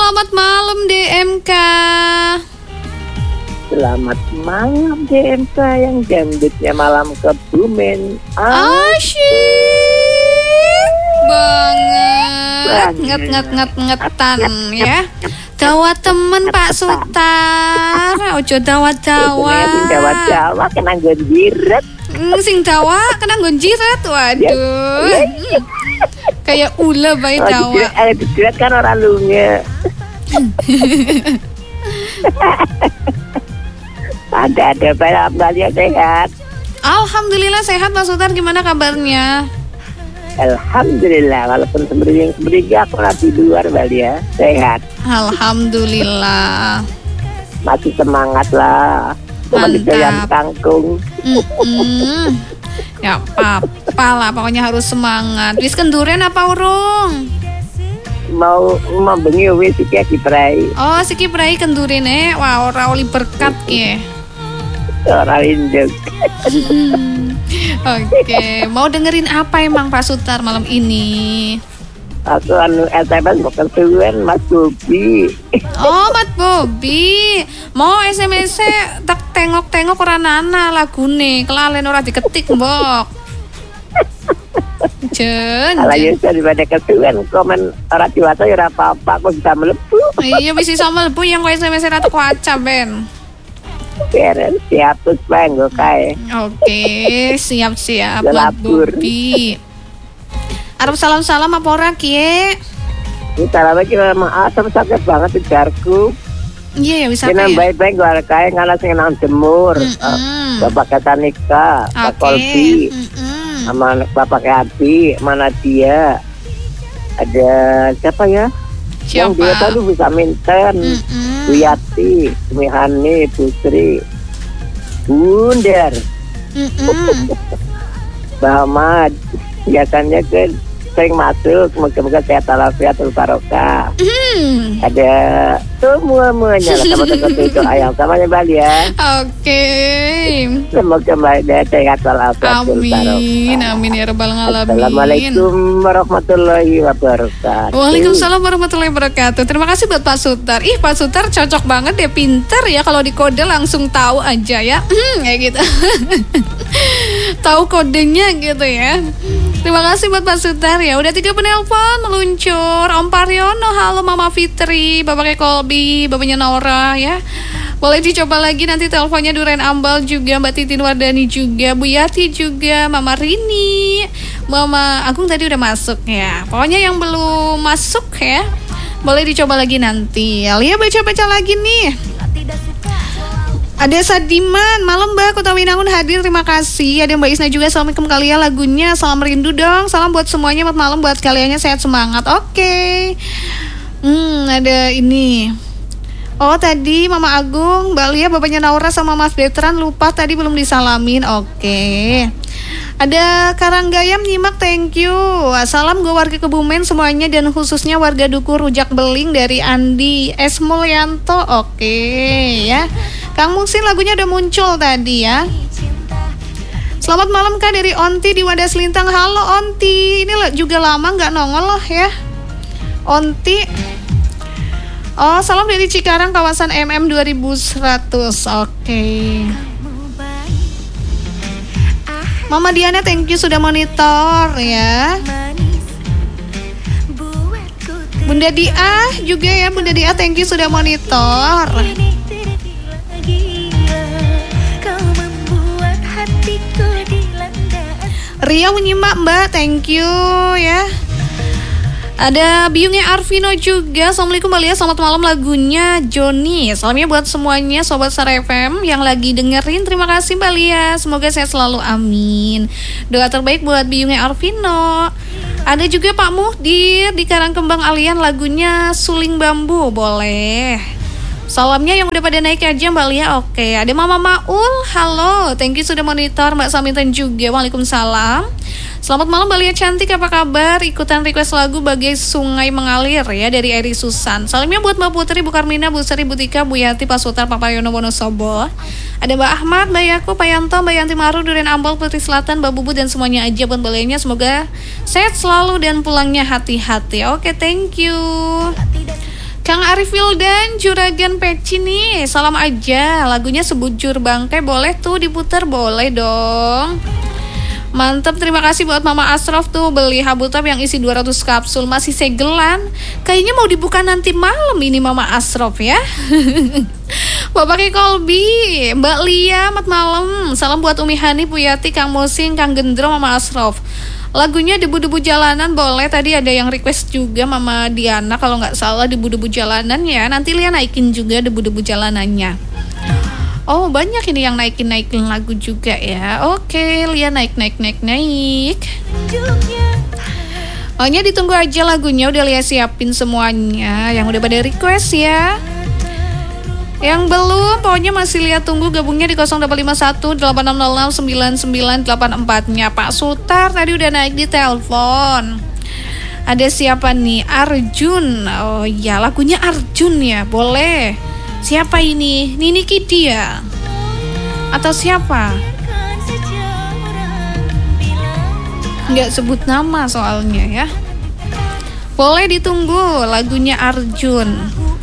selamat malam DMK. Selamat malam DMK yang jambutnya malam Kebumen. Asyik banget. Nget-ngetan ya. Dawa temen Pak Sutar. Ojo dawa-dawa. Dawa kena gonjiret. Sing dawa kena gonjiret. Waduh. Kayak ula bayi dawa. Dijiret kan orang lunge. Ada Alhamdulillah sehat. Alhamdulillah sehat Pak Sutar, gimana kabarnya? Alhamdulillah, walaupun sembrigi aku lagi di luar Bali ya, sehat. Alhamdulillah. Masih semangat lah. Cuma digoyang kangkung. Ya apa lah, pokoknya harus semangat. Wis kenduren apa urung? Mau bengi wis iki diprai. Oh, siki prai kenduren wah ora oli berkat ki. Ora induk. Oke, mau dengerin apa emang Pak Sutar malam ini? Aku SMS mau kesuwen Mas Bobi. Oh, Mas Bobi. Mau SMS tak tengok-tengok ora nana lagune, kelalen ora diketik, Mbok. Jen. Ala yo daripada kesuwen komen ora diwaca ya ora apa-apa, aku bisa mlebu. Iya, bisa sama mlebu yang SMS ora teko waca, Ben. Keren, siap terus nggo kae. Oke, siap-siap Mas Bobi. Arep salam-salam apa ora Kie? Kita lagi maaf sakit banget ujarku. Iya ya bisa ya. Kena baik-baik gue kae ngala sing nang Jemur. Bapak Katanika, Pak Kolbi. Sama Bapak Hati, mana dia? Ada siapa ya? Siapa? Yang dia tadi bisa minten. Bu Yati, Mihani, Bu Sri, Bundar, Bahmat, biasanya kan sering masuk, moga-moga sehat walafiatul barokah. Ada semuanya lah sama itu ayam samanya Bali ya. Oke. Semoga Mbak sehat walafiatul barokah. Amin ya rabbal alamin. Assalamualaikum warahmatullahi wabarakatuh. Waalaikumsalam warahmatullahi wabarakatuh. Terima kasih buat Pak Sutar. Ih, Pak Sutar cocok banget ya, pinter ya kalau di kode langsung tahu aja ya. Kayak gitu. Tahu kodenya gitu ya. Terima kasih buat Pak Sutar ya. Udah 3 penelpon meluncur. Om Pariono, halo Mama Fitri, Bapaknya Kolbi, Bapaknya Nora ya. Boleh dicoba lagi nanti teleponnya Duren Ambal juga, Mbak Titin Wardani juga, Bu Yati juga, Mama Rini, Mama Agung tadi udah masuk ya. Pokoknya yang belum masuk ya, boleh dicoba lagi nanti. Alia baca-baca lagi nih. Ada Sadiman, malam Mbak, Kota Winangun hadir, terima kasih. Ada Mbak Isna juga, assalamualaikum kalian lagunya. Salam rindu dong, salam buat semuanya, selamat malam buat kaliannya, sehat semangat. Oke. Ada ini. Oh tadi Mama Agung, Mbak Lia, Bapaknya Naura sama Mas Betran lupa tadi belum disalamin. Oke. Ada Karanggayam nyimak, thank you. Salam gue warga Kebumen semuanya dan khususnya warga Dukur Rujak Beling dari Andi S. Mulyanto. Oke ya. Kang Musin lagunya udah muncul tadi ya. Selamat malam Kak dari Onti di Wadas Lintang. Halo Onti, ini juga lama gak nongol loh ya Onti. Oh salam dari Cikarang kawasan MM 2100. Oke. Mama Diana thank you sudah monitor ya. Bunda Dia juga ya, Bunda Dia thank you sudah monitor. Ria menyimak Mbak, thank you ya. Ada biungnya Arvino juga. Assalamualaikum Mbak Lia, selamat malam lagunya Joni. Salamnya buat semuanya Sobat Star FM yang lagi dengerin. Terima kasih Mbak Lia, semoga sehat selalu, amin. Doa terbaik buat biungnya Arvino. Ada juga Pak Muhdir di Karangkembang Alian lagunya Suling Bambu, boleh. Salamnya yang udah pada naik aja Mbak Lia. Oke, ada Mama Maul, halo, thank you sudah monitor. Mbak Samintan juga, waalaikumsalam. Selamat malam Mbak Lia cantik, apa kabar? Ikutan request lagu Bagai Sungai Mengalir ya dari Eri Susan. Salamnya buat Mbak Putri, Bu Karmina, Bu Sri, Bu Tika, Bu Yati, Pak Sutar, Pak Pariono, Wonosobo. Ada Mbak Ahmad, Mbak Yaku, Pak Yanto, Mbak Yanti Maru, Duren Ambol, Putri Selatan, Mbak Bubu dan semuanya aja buat Mbak Lianya. Semoga sehat selalu dan pulangnya hati-hati. Oke, thank you. Kang Arif Wildan, Juragan Peci nih, salam aja. Lagunya Sebujur Bangkai boleh tuh diputar, boleh dong. Mantap, terima kasih buat Mama Asrof tuh beli Habutab yang isi 200 kapsul, masih segelan. Kayaknya mau dibuka nanti malam ini Mama Asrof ya. Bapak Kolbi, Mbak Lia, selamat malam. Salam buat Umi Hani, Puyati, Kang Mosing, Kang Gendro, Mama Asrof. Lagunya Debu-Debu Jalanan boleh. Tadi ada yang request juga Mama Diana, kalau nggak salah Debu-Debu Jalanan ya. Nanti Lia naikin juga Debu-Debu Jalanannya. Oh, banyak ini yang naikin lagu juga ya. Oke, Lia naik. Pokoknya ditunggu aja lagunya, udah Lia siapin semuanya. Yang udah pada request ya. Yang belum, pokoknya masih lihat tunggu gabungnya di 0851 8606 9984-nya. Pak Sutar tadi udah naik di telepon. Ada siapa nih? Arjun. Oh iya, lagunya Arjun ya, boleh. Siapa ini? Nini Kidi ya? Atau siapa? Nggak sebut nama soalnya ya. Boleh ditunggu lagunya Arjun.